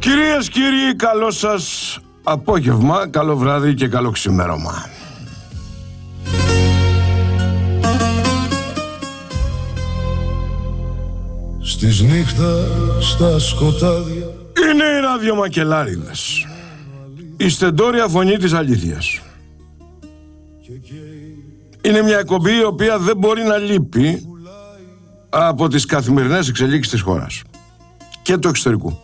Κυρίες, κύριοι, καλό σας απόγευμα, καλό βράδυ και καλό ξημέρωμα. Στις νύχτα, στα σκοτάδια. Είναι οι ραδιομακελάριδες, η στεντόρια φωνή της αλήθειας. Είναι μια εκπομπή η οποία δεν μπορεί να λείπει από τις καθημερινές εξελίξεις της χώρας και του εξωτερικού.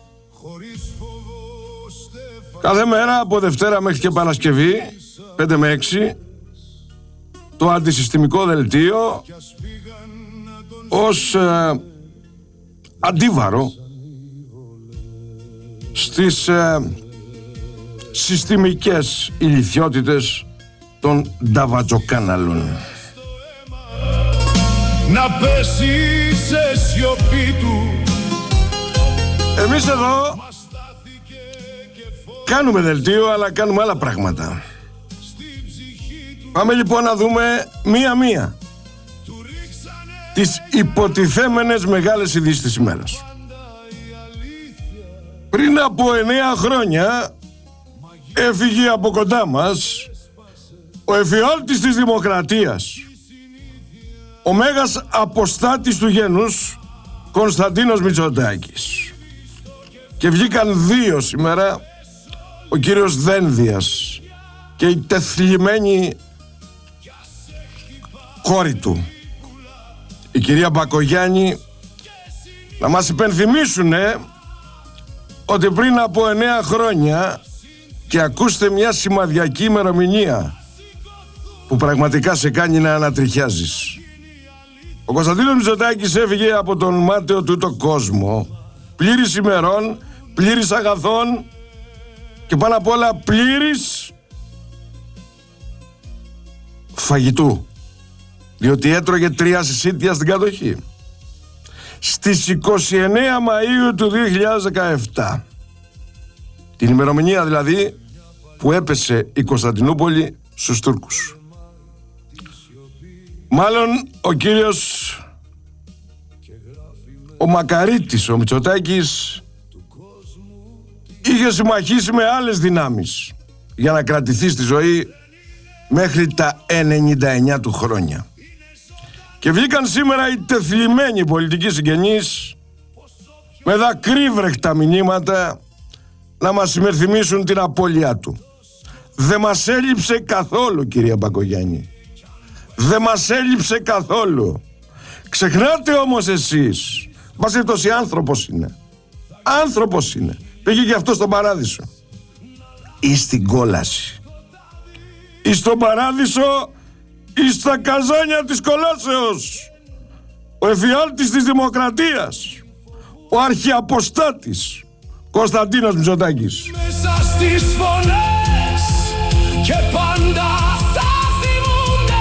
Κάθε μέρα από Δευτέρα μέχρι και Παρασκευή 5 με 6 το αντισυστημικό δελτίο ως αντίβαρο στις συστημικές ηλιθιότητες των νταβατζοκάναλων. Να πέσει σε σιωπή του. Εμείς εδώ κάνουμε δελτίο, αλλά κάνουμε άλλα πράγματα. Πάμε λοιπόν να δούμε μία-μία τις υποτιθέμενες μεγάλες ειδήσεις της ημέρας. Πριν από 9 χρόνια έφυγε από κοντά μας ο εφιάλτης της δημοκρατίας, ο μέγας αποστάτης του γένους Κωνσταντίνος Μητσοτάκης. Και βγήκαν δύο σήμερα, ο κύριος Δένδιας και η τεθλιμμένη κόρη του, η κυρία Μπακογιάννη, να μας υπενθυμίσουν ότι πριν από 9 χρόνια, και ακούστε μια σημαδιακή ημερομηνία που πραγματικά σε κάνει να ανατριχιάζεις, ο Κωνσταντίνος Μητσοτάκης έφυγε από τον μάταιο τούτο κόσμο, πλήρης ημερών, πλήρης αγαθών και πάνω απ' όλα πλήρης φαγητού, διότι έτρωγε 3 συσίτια στην κατοχή. Στις 29 Μαΐου του 2017, την ημερομηνία δηλαδή που έπεσε η Κωνσταντινούπολη στους Τούρκους, μάλλον ο κύριος ο Μακαρίτης, ο Μητσοτάκης, είχε συμμαχίσει με άλλες δυνάμεις για να κρατηθεί στη ζωή μέχρι τα 99 του χρόνια. Και βγήκαν σήμερα οι τεθλιμμένοι πολιτικοί συγγενείς με δακρύβρεχτα μηνύματα να μας υπενθυμίσουν την απώλειά του. Δεν μας έλειψε καθόλου, κυρία Μπακογιάννη. Δεν μας έλειψε καθόλου. Ξεχνάτε όμως εσείς, μας περιπτώσει άνθρωπος είναι. Άνθρωπος είναι. Πήγε και αυτό στον παράδεισο. Ή στην κόλαση. Ή στον παράδεισο ή στα καζάνια της κολάσεως. Ο εφιάλτης της δημοκρατίας, ο αρχιαποστάτης Κωνσταντίνος Μητσοτάκης. Μέσα στις φωνές και πάντα θα θυμούνται.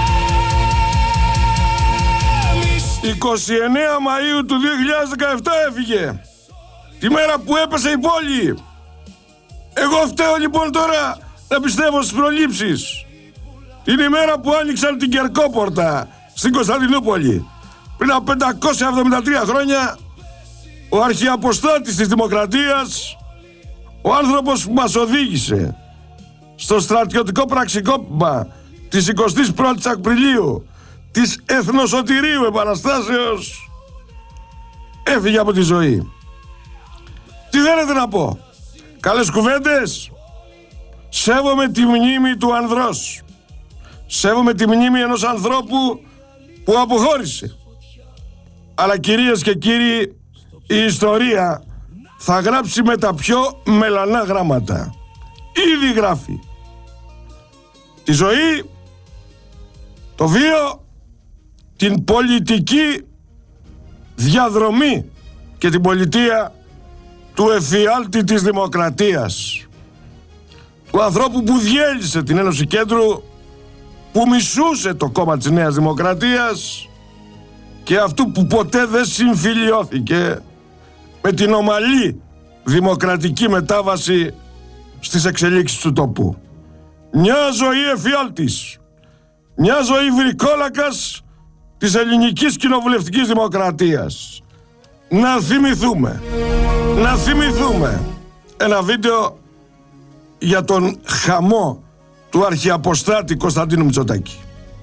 29 Μαΐου του 2017 έφυγε, τη μέρα που έπεσε η πόλη. Εγώ φταίω λοιπόν τώρα να πιστεύω στις προλήψεις. Την ημέρα που άνοιξαν την Κερκόπορτα στην Κωνσταντινούπολη πριν από 573 χρόνια, ο αρχιαποστάτης της δημοκρατίας, ο άνθρωπος που μας οδήγησε στο στρατιωτικό πραξικόπημα της 21ης Απριλίου της Εθνοσωτηρίου Επαναστάσεως, έφυγε από τη ζωή. Τι θέλετε να πω? Καλές κουβέντες? Σέβομαι τη μνήμη του ανδρός. Σέβομαι τη μνήμη ενός ανθρώπου που αποχώρησε. Αλλά κυρίες και κύριοι, η ιστορία θα γράψει με τα πιο μελανά γράμματα. Ήδη γράφει. Τη ζωή, το βίο, την πολιτική διαδρομή και την πολιτεία του εφιάλτη της δημοκρατίας, του ανθρώπου που διέλυσε την Ένωση Κέντρου, που μισούσε το κόμμα της Νέας Δημοκρατίας και αυτού που ποτέ δεν συμφιλιώθηκε με την ομαλή δημοκρατική μετάβαση στις εξελίξεις του τόπου. Μια ζωή εφιάλτης, μια ζωή βρικόλακας της ελληνικής κοινοβουλευτικής δημοκρατίας. Να θυμηθούμε ένα βίντεο για τον χαμό του αρχιαποστάτη Κωνσταντίνου Μητσοτάκη.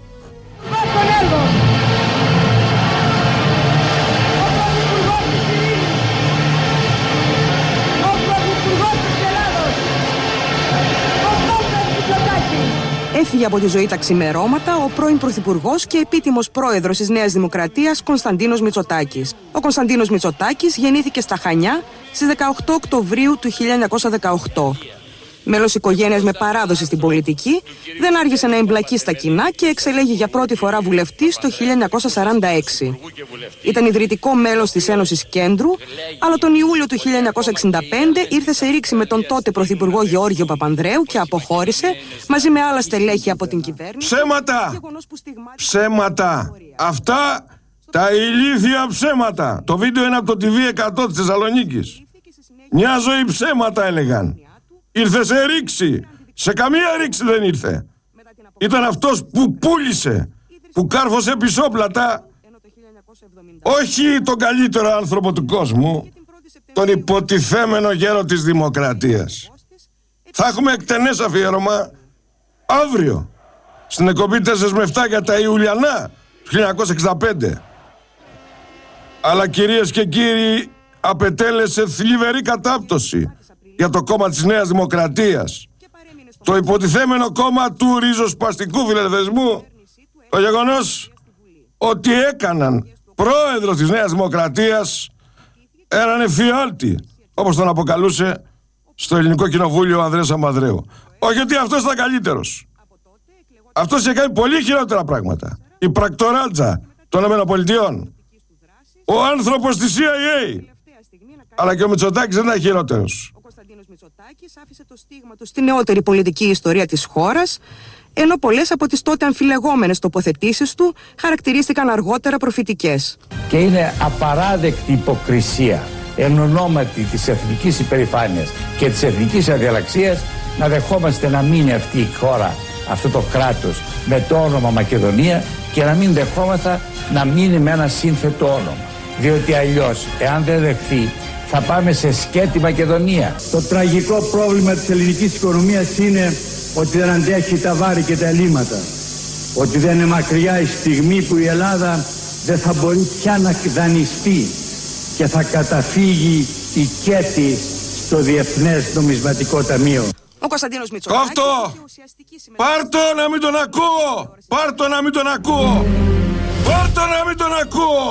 Έφυγε από τη ζωή τα ξημερώματα ο πρώην Πρωθυπουργός και επίτιμος πρόεδρος της Νέας Δημοκρατίας Κωνσταντίνος Μητσοτάκης. Ο Κωνσταντίνος Μητσοτάκης γεννήθηκε στα Χανιά στις 18 Οκτωβρίου του 1918. Μέλος οικογένειας με παράδοση στην πολιτική, δεν άργησε να εμπλακεί στα κοινά και εξελέγει για πρώτη φορά βουλευτής το 1946. Ήταν ιδρυτικό μέλος της Ένωσης Κέντρου, αλλά τον Ιούλιο του 1965 ήρθε σε ρήξη με τον τότε Πρωθυπουργό Γεώργιο Παπανδρέου και αποχώρησε μαζί με άλλα στελέχη από την κυβέρνηση. Ψέματα! Ψέματα! Αυτά τα ηλίθια ψέματα. Το βίντεο είναι από το TV100 της Θεσσαλονίκης. Μια ζωή ψέματα έλεγαν. Ήρθε σε ρήξη. Σε καμία ρήξη δεν ήρθε. Ήταν αυτός που πούλησε, που κάρφωσε πισόπλατα, όχι τον καλύτερο άνθρωπο του κόσμου, τον υποτιθέμενο γέρο της δημοκρατίας. Θα έχουμε εκτενές αφιέρωμα αύριο στην εκπομπή 4 με 7 για τα Ιουλιανά του 1965. Αλλά κυρίες και κύριοι, απετέλεσε θλιβερή κατάπτωση για το κόμμα της Νέας Δημοκρατίας, το υποτιθέμενο κόμμα του ριζοσπαστικού φιλελευθερισμού, το γεγονός ότι έκαναν πρόεδρο της Νέας Δημοκρατίας έναν εφιάλτη, όπως τον αποκαλούσε στο Ελληνικό Κοινοβούλιο ο Ανδρέας Αμαδρέου. Όχι ότι αυτός ήταν καλύτερος. Αυτός είχε κάνει πολύ χειρότερα πράγματα. Η πρακτοράτζα των ΗΠΑ, ο άνθρωπος της CIA. Αλλά και ο Μητσοτάκης δεν ήταν χειρότερος. Ο Κωνσταντίνος Μητσοτάκης άφησε το στίγμα του στη νεότερη πολιτική ιστορία της χώρας, ενώ πολλές από τις τότε αμφιλεγόμενες τοποθετήσεις του χαρακτηρίστηκαν αργότερα προφητικές. Και είναι απαράδεκτη υποκρισία εν ονόματι της εθνικής υπερηφάνειας και της εθνικής αδιαλαξίας να δεχόμαστε να μείνει αυτή η χώρα, αυτό το κράτος με το όνομα Μακεδονία και να μην δεχόμαστε να μείνει με ένα σύνθετο όνομα. Διότι αλλιώς, εάν δεν δεχθεί, θα πάμε σε σκέτη Μακεδονία. Το τραγικό πρόβλημα της ελληνικής οικονομίας είναι ότι δεν αντέχει τα βάρη και τα ελλείμματα. Ότι δεν είναι μακριά η στιγμή που η Ελλάδα δεν θα μπορεί πια να δανειστεί και θα καταφύγει η κέτη στο Διεθνές Νομισματικό Ταμείο. Ο Κωνσταντίνος Μητσοτάκης... Κόφτο! Πάρτο να μην τον ακούω! Πάρτο να μην τον ακούω! Πάρτο να μην τον ακούω!